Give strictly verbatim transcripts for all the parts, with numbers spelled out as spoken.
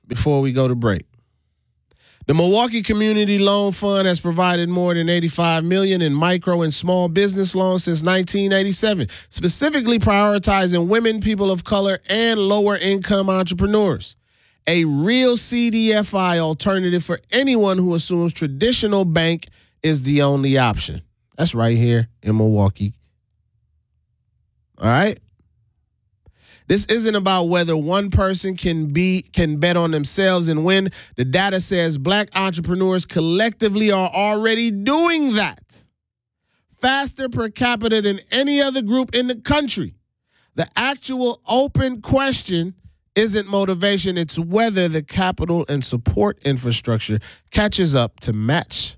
before we go to break. The Milwaukee Community Loan Fund has provided more than eighty-five million dollars in micro and small business loans since nineteen eighty-seven, specifically prioritizing women, people of color, and lower-income entrepreneurs. A real C D F I alternative for anyone who assumes traditional bank is the only option. That's right here in Milwaukee. All right? This isn't about whether one person can be can bet on themselves and win. The data says black entrepreneurs collectively are already doing that. Faster per capita than any other group in the country. The actual open question isn't motivation, it's whether the capital and support infrastructure catches up to match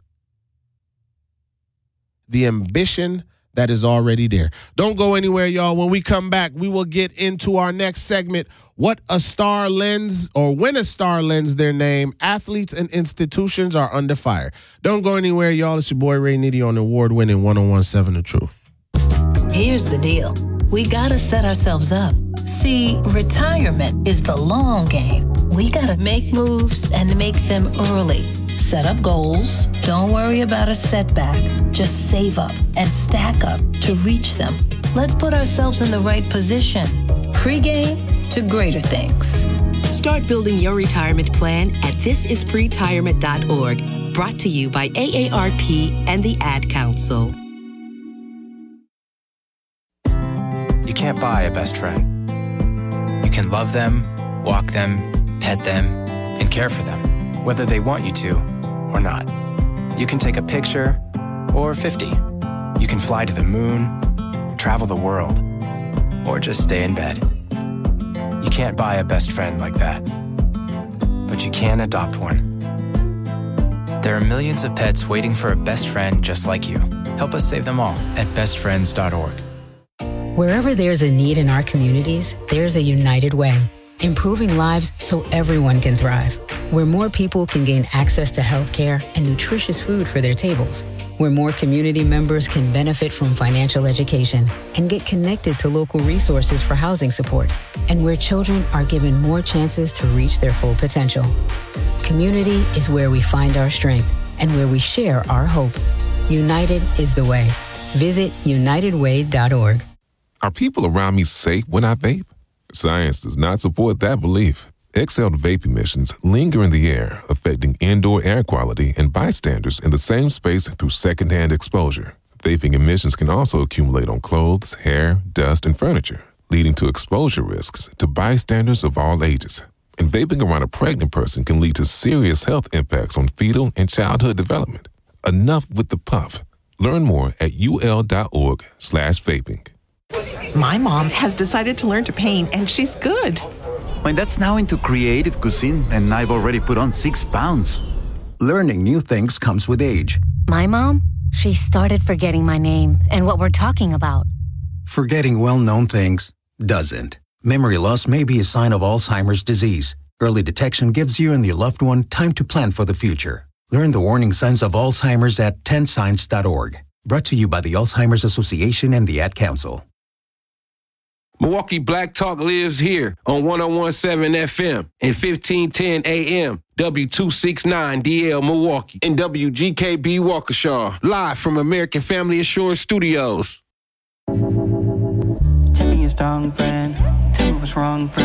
the ambition that is already there. Don't go anywhere, y'all. When we come back, we will get into our next segment, what a star lends or when a star lends their name, athletes and institutions are under fire. Don't go anywhere, y'all. It's your boy Ray Nitty on the award-winning one oh one point seven The Truth. Here's the deal. We gotta set ourselves up. See, retirement is the long game. We gotta make moves and make them early. Set up goals. Don't worry about a setback. Just save up and stack up to reach them. Let's put ourselves in the right position. Pre-game to greater things. Start building your retirement plan at this is pretirement dot org. Brought to you by A A R P and the Ad Council. You can't buy a best friend. You can love them, walk them, pet them, and care for them, whether they want you to or not. You can take a picture or fifty. You can fly to the moon, travel the world, or just stay in bed. You can't buy a best friend like that, but you can adopt one. There are millions of pets waiting for a best friend just like you. Help us save them all at best friends dot org. Wherever there's a need in our communities, there's a United Way, improving lives so everyone can thrive. Where more people can gain access to healthcare and nutritious food for their tables. Where more community members can benefit from financial education and get connected to local resources for housing support. And where children are given more chances to reach their full potential. Community is where we find our strength and where we share our hope. United is the way. Visit united way dot org. Are people around me safe when I vape? Science does not support that belief. Exhaled vape emissions linger in the air, affecting indoor air quality and bystanders in the same space through secondhand exposure. Vaping emissions can also accumulate on clothes, hair, dust, and furniture, leading to exposure risks to bystanders of all ages. And vaping around a pregnant person can lead to serious health impacts on fetal and childhood development. Enough with the puff. Learn more at ul.org slash vaping. My mom has decided to learn to paint, and she's good. My dad's now into creative cuisine, and I've already put on six pounds. Learning new things comes with age. My mom, she started forgetting my name and what we're talking about. Forgetting well-known things doesn't. Memory loss may be a sign of Alzheimer's disease. Early detection gives you and your loved one time to plan for the future. Learn the warning signs of Alzheimer's at ten signs dot org. Brought to you by the Alzheimer's Association and the Ad Council. Milwaukee Black Talk lives here on one oh one point seven F M and fifteen ten A M, W two sixty-nine D L Milwaukee, and W G K B Waukesha, live from American Family Assurance Studios. Tell me you're strong, friend. Tell me what's wrong, friend.